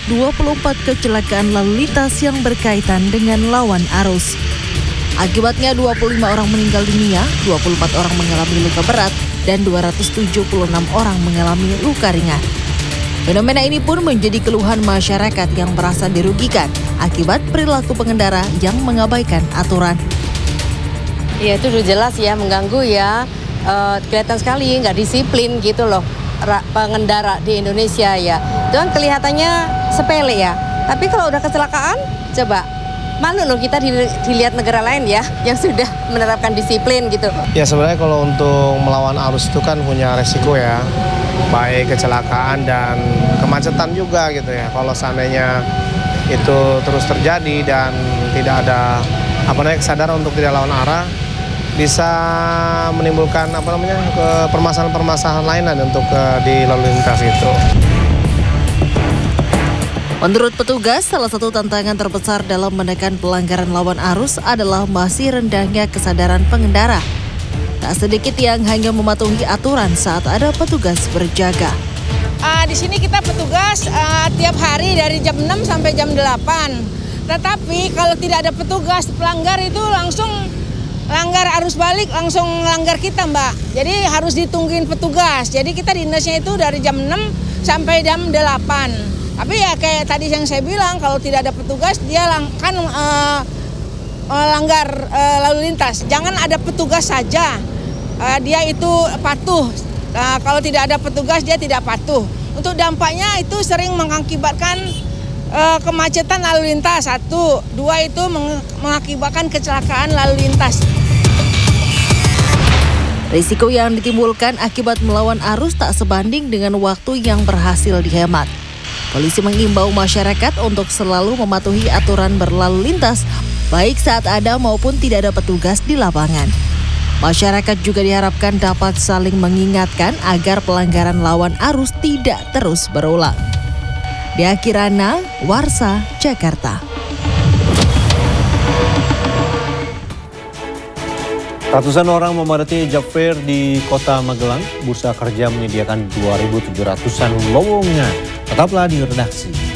24 kecelakaan lalu lintas yang berkaitan dengan lawan arus. Akibatnya 25 orang meninggal dunia, 24 orang mengalami luka berat, dan 276 orang mengalami luka ringan. Fenomena ini pun menjadi keluhan masyarakat yang merasa dirugikan akibat perilaku pengendara yang mengabaikan aturan. Ya itu udah jelas ya, mengganggu ya, kelihatan sekali nggak disiplin gitu loh pengendara di Indonesia ya. Itu kan kelihatannya sepele ya, tapi kalau udah kecelakaan, coba malu loh kita dilihat negara lain ya yang sudah menerapkan disiplin gitu. Ya sebenarnya kalau untuk melawan arus itu kan punya resiko ya, baik kecelakaan dan kemacetan juga gitu ya. Kalau seandainya itu terus terjadi dan tidak ada kesadaran untuk tidak lawan arah, bisa menimbulkan permasalahan-permasalahan lain untuk di lalu lintas itu. Menurut petugas, salah satu tantangan terbesar dalam menekan pelanggaran lawan arus adalah masih rendahnya kesadaran pengendara. Tak sedikit yang hanya mematuhi aturan saat ada petugas berjaga. Di sini kita petugas tiap hari dari jam 6 sampai jam 8. Tetapi kalau tidak ada petugas, pelanggar itu langsung langgar arus balik, langsung langgar kita, Mbak. Jadi harus ditungguin petugas. Jadi kita dinasnya itu dari jam 6 sampai jam 8. Tapi ya kayak tadi yang saya bilang, kalau tidak ada petugas, dia kan langgar lalu lintas. Jangan ada petugas saja, dia itu patuh. Kalau tidak ada petugas, dia tidak patuh. Untuk dampaknya itu sering mengakibatkan kemacetan lalu lintas. 1, 2 itu mengakibatkan kecelakaan lalu lintas. Risiko yang ditimbulkan akibat melawan arus tak sebanding dengan waktu yang berhasil dihemat. Polisi mengimbau masyarakat untuk selalu mematuhi aturan berlalu lintas, baik saat ada maupun tidak ada petugas di lapangan. Masyarakat juga diharapkan dapat saling mengingatkan agar pelanggaran lawan arus tidak terus berulang. Dea Kirana, Warsa, Jakarta. Ratusan orang memadati job fair di Kota Magelang. Bursa Kerja menyediakan 2.700-an lowongan. Tetaplah di redaksi.